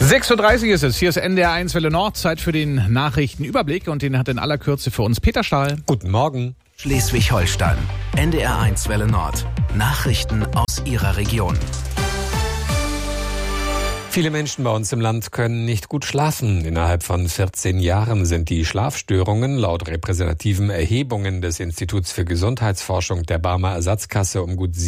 6:30 Uhr ist es. Hier ist NDR 1 Welle Nord. Zeit für den Nachrichtenüberblick. Und den hat in aller Kürze für uns Peter Stahl. Guten Morgen. Schleswig-Holstein. NDR 1 Welle Nord. Nachrichten aus Ihrer Region. Viele Menschen bei uns im Land können nicht gut schlafen. Innerhalb von 14 Jahren sind die Schlafstörungen laut repräsentativen Erhebungen des Instituts für Gesundheitsforschung der Barmer Ersatzkasse um gut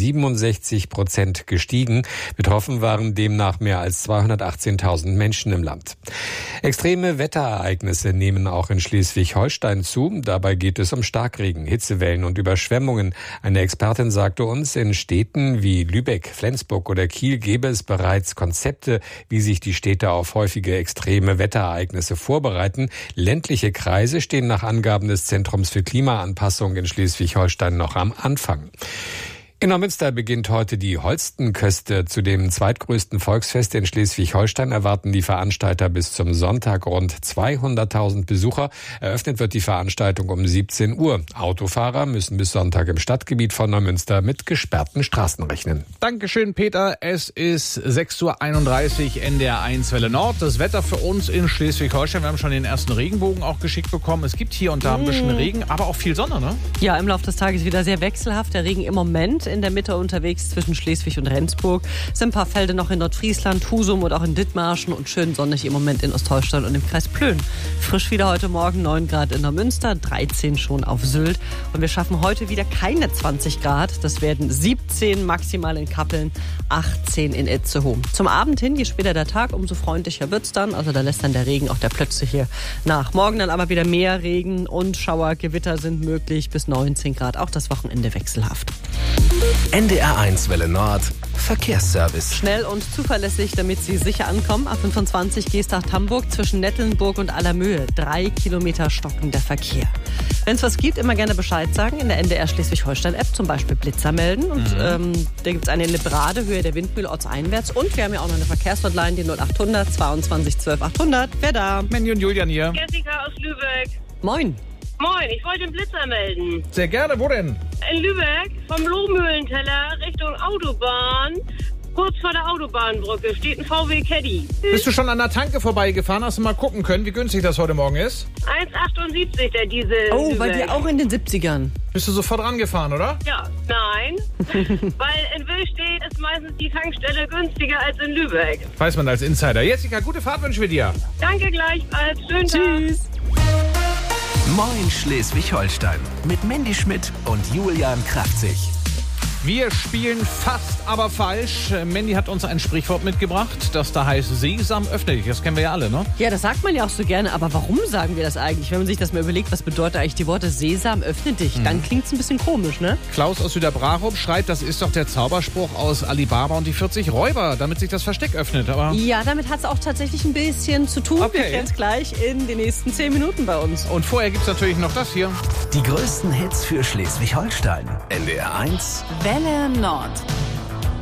67% gestiegen. Betroffen waren demnach mehr als 218.000 Menschen im Land. Extreme Wetterereignisse nehmen auch in Schleswig-Holstein zu. Dabei geht es um Starkregen, Hitzewellen und Überschwemmungen. Eine Expertin sagte uns, in Städten wie Lübeck, Flensburg oder Kiel gäbe es bereits Konzepte, wie sich die Städte auf häufige extreme Wetterereignisse vorbereiten. Ländliche Kreise stehen nach Angaben des Zentrums für Klimaanpassung in Schleswig-Holstein noch am Anfang. In Neumünster beginnt heute die Holstenköste. Zu dem zweitgrößten Volksfest in Schleswig-Holstein erwarten die Veranstalter bis zum Sonntag rund 200.000 Besucher. Eröffnet wird die Veranstaltung um 17 Uhr. Autofahrer müssen bis Sonntag im Stadtgebiet von Neumünster mit gesperrten Straßen rechnen. Dankeschön, Peter. Es ist 6:31 Uhr, NDR 1 Welle Nord. Das Wetter für uns in Schleswig-Holstein. Wir haben schon den ersten Regenbogen auch geschickt bekommen. Es gibt hier und da ein bisschen Regen, aber auch viel Sonne, ne? Ja, im Laufe des Tages wieder sehr wechselhaft. Der Regen im Moment in der Mitte unterwegs zwischen Schleswig und Rendsburg. Es sind ein paar Felder noch in Nordfriesland, Husum und auch in Dithmarschen und schön sonnig im Moment in Ostholstein und im Kreis Plön. Frisch wieder heute Morgen 9 Grad in Neumünster, 13 schon auf Sylt. Und wir schaffen heute wieder keine 20 Grad. Das werden 17 maximal in Kappeln, 18 in Itzehoe. Zum Abend hin, je später der Tag, umso freundlicher wird's dann. Also da lässt dann der Regen auch der plötzliche nach. Morgen dann aber wieder mehr Regen und Schauer, Gewitter sind möglich bis 19 Grad. Auch das Wochenende wechselhaft. NDR 1 Welle Nord. Verkehrsservice. Schnell und zuverlässig, damit Sie sicher ankommen. A25 Geesthacht-Hamburg zwischen Nettelnburg und Allermöhe. 3 Kilometer stockender Verkehr. Wenn es was gibt, immer gerne Bescheid sagen. In der NDR Schleswig-Holstein-App zum Beispiel Blitzer melden. Und da gibt es eine Librade, Höhe der Windmühle ortseinwärts. Und wir haben ja auch noch eine Verkehrshotline, die 0800 22 12 800. Wer da? Mandy und Julian hier. Jessica aus Lübeck. Moin. Moin, ich wollte den Blitzer melden. Sehr gerne. Wo denn? In Lübeck, vom Lohmühlenteller Richtung Autobahn. Kurz vor der Autobahnbrücke steht ein VW Caddy. Bist du schon an der Tanke vorbeigefahren? Hast du mal gucken können, wie günstig das heute Morgen ist? 1,78 der Diesel. Oh, Lübeck. bei dir auch in den 70ern. Bist du sofort rangefahren, oder? Ja, nein. Weil in Willstedt ist meistens die Tankstelle günstiger als in Lübeck. Weiß man als Insider. Jessica, gute Fahrt wünschen wir dir. Danke gleichfalls. Schönen Tschüss. Moin Schleswig-Holstein. Mit Mandy Schmidt und Julian Kraftzig. Wir spielen fast, aber falsch. Mandy hat uns ein Sprichwort mitgebracht, das da heißt Sesam, öffne dich. Das kennen wir ja alle, ne? Ja, das sagt man ja auch so gerne. Aber warum sagen wir das eigentlich? Wenn man sich das mal überlegt, was bedeutet eigentlich die Worte Sesam, öffne dich? Dann klingt es ein bisschen komisch, ne? Klaus aus Süderbrarup schreibt, das ist doch der Zauberspruch aus Alibaba und die 40 Räuber, damit sich das Versteck öffnet. Aber Ja, damit hat es auch tatsächlich ein bisschen zu tun. Okay. Wir klären es gleich in den nächsten 10 Minuten bei uns. und vorher gibt's natürlich noch das hier. Die größten Hits für Schleswig-Holstein. NDR 1. Welle Nord.